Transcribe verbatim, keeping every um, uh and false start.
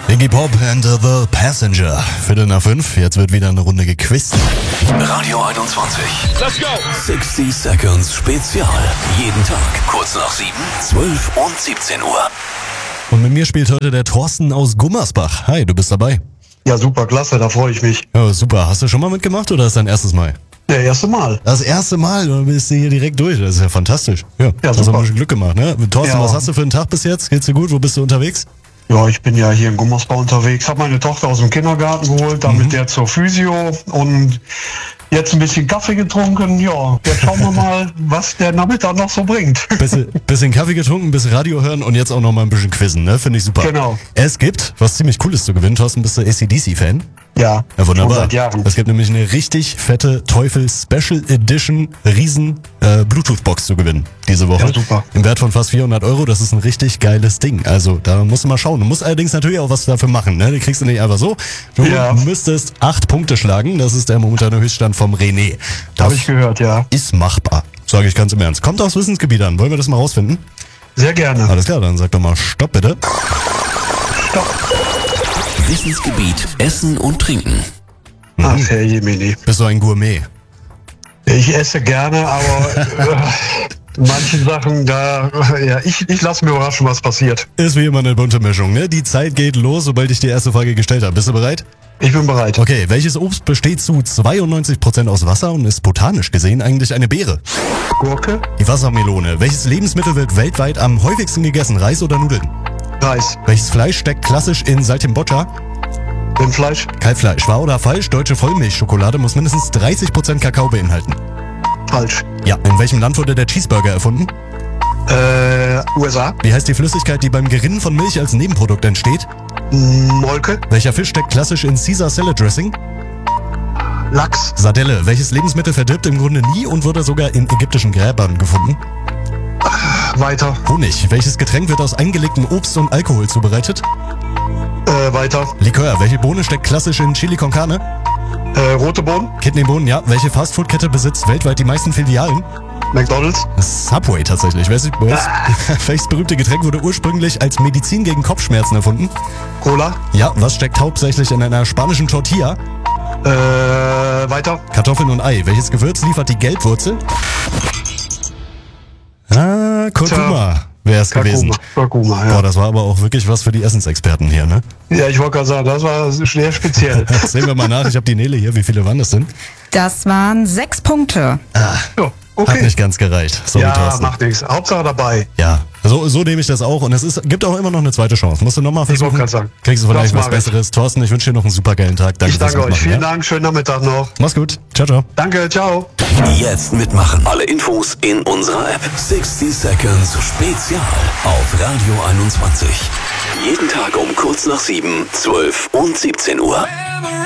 Iggy Pop and the Passenger. Viertel nach fünf, jetzt wird wieder eine Runde gequizt. Radio einundzwanzig. Let's go! sechzig Seconds Spezial. Jeden Tag, kurz nach sieben, zwölf und siebzehn Uhr. Und mit mir spielt heute der Thorsten aus Gummersbach. Hi, du bist dabei. Ja, super, klasse, da freue ich mich. Oh, super. Hast du schon mal mitgemacht oder ist dein erstes Mal? Der erste Mal. Das erste Mal, dann bist du hier direkt durch. Das ist ja fantastisch. Ja, Ja, hast super. du ein bisschen Glück gemacht, ne? Thorsten, Ja. was hast du für einen Tag bis jetzt? Geht's dir gut? Wo bist du unterwegs? Ja, ich bin ja hier in Gummersbach unterwegs, habe meine Tochter aus dem Kindergarten geholt, dann mit der zur Physio und jetzt ein bisschen Kaffee getrunken. Ja, jetzt schauen wir mal, was der Nachmittag noch so bringt. Bisschen, bisschen Kaffee getrunken, bisschen Radio hören und jetzt auch noch mal ein bisschen quizzen, ne? Finde ich super. Genau. Es gibt was ziemlich Cooles zu gewinnen. Thorsten, bist du A C D C-Fan? Ja, Ja, wunderbar. schon seit Jahren. Es gibt nämlich eine richtig fette Teufel Special Edition Riesen äh, Bluetooth-Box zu gewinnen diese Woche. Ja, super. Im Wert von fast vierhundert Euro. Das ist ein richtig geiles Ding. Also da musst du mal schauen. Du musst allerdings natürlich auch was dafür machen. Ne? Die kriegst du nicht einfach so. Du Ja. müsstest acht Punkte schlagen. Das ist der momentane Höchststand vom René. Das Habe ich gehört, ja. ist machbar. Sage ich ganz im Ernst. Kommt aufs Wissensgebiet an. Wollen wir das mal rausfinden? Sehr gerne. Alles klar, dann sag doch mal Stopp bitte. Stopp. Wissensgebiet Essen und Trinken. Ach, Herr Jemini. Bist du ein Gourmet? Ich esse gerne, aber äh, manche Sachen, da, ja, ich, ich lasse mir überraschen, was passiert. Ist wie immer eine bunte Mischung, ne? Die Zeit geht los, sobald ich die erste Frage gestellt habe. Bist du bereit? Ich bin bereit. Okay, welches Obst besteht zu zweiundneunzig Prozent aus Wasser und ist botanisch gesehen eigentlich eine Beere? Gurke, Die Wassermelone. Welches Lebensmittel wird weltweit am häufigsten gegessen? Reis oder Nudeln? Reis, Welches Fleisch steckt klassisch in Saltimboccia? Rindfleisch, Kalbfleisch. Wahr oder falsch? Deutsche Vollmilchschokolade muss mindestens dreißig Prozent Kakao beinhalten. falsch. Ja. In welchem Land wurde der Cheeseburger erfunden? Äh, U S A, Wie heißt die Flüssigkeit, die beim Gerinnen von Milch als Nebenprodukt entsteht? Molke, Welcher Fisch steckt klassisch in Caesar Salad Dressing? Lachs, Sardelle. Welches Lebensmittel verdirbt im Grunde nie und wurde sogar in ägyptischen Gräbern gefunden? weiter, Honig. Welches Getränk wird aus eingelegtem Obst und Alkohol zubereitet? äh, weiter, Likör. Welche Bohne steckt klassisch in Chili con Carne? äh, rote Bohnen, Kidneybohnen, ja. Welche Fastfood-Kette besitzt weltweit die meisten Filialen? McDonald's, Subway tatsächlich. Welches, welches berühmte Getränk wurde ursprünglich als Medizin gegen Kopfschmerzen erfunden? Cola, Ja. Was steckt hauptsächlich in einer spanischen Tortilla? äh, weiter, Kartoffeln und Ei. Welches Gewürz liefert die Gelbwurzel? Ah, Kurkuma wäre es gewesen. Kurkuma, Kurkuma, Boah, ja. das war aber auch wirklich was für die Essensexperten hier, ne? Ja, ich wollte gerade sagen, das war sehr speziell. Sehen wir mal nach. Ich habe die Nele hier. Wie viele waren das denn? Das waren sechs Punkte. Ja, Hat okay. nicht ganz gereicht. Sorry, Ja, Thorsten. macht nichts. Hauptsache dabei. Ja, so, so nehme ich das auch. Und es ist, gibt auch immer noch eine zweite Chance. Musst du nochmal versuchen. wollte gerade sagen. Kriegst du vielleicht Das was mach ich. Besseres. Thorsten, ich wünsche dir noch einen super geilen Tag. Danke Ich danke fürs euch. Mitmachen, Vielen ja? Dank. Schönen Nachmittag noch. Mach's gut. Ciao, ciao. Danke. Ciao. Jetzt mitmachen. Alle Infos in unserer App. sechzig Seconds Spezial auf Radio einundzwanzig. Jeden Tag um kurz nach sieben, zwölf und siebzehn Uhr.